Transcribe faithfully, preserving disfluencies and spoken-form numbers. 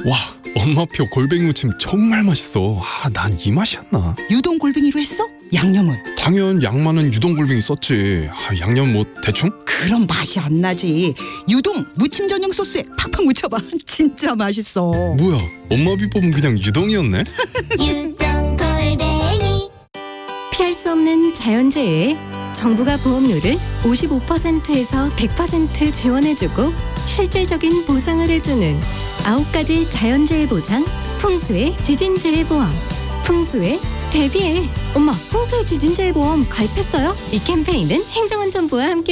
와, 엄마표 골뱅이 무침 정말 맛있어. 아, 난 이 맛이 안 나. 유동 골뱅이로 했어? 양념은? 당연 양 많은 유동 골뱅이 썼지. 아, 양념 뭐 대충? 그럼 맛이 안 나지. 유동 무침 전용 소스에 팍팍 묻혀봐. 진짜 맛있어. 뭐야, 엄마 비법은 그냥 유동이었네? 유동 골뱅이. 피할 수 없는 자연재해에 정부가 보험료를 오십오 퍼센트에서 백 퍼센트 지원해주고 실질적인 보상을 해주는 아홉 가지 자연재해 보상 풍수의 지진재해보험. 풍수에 대비해. 엄마, 풍수의 지진재해보험 가입했어요? 이 캠페인은 행정안전부와 함께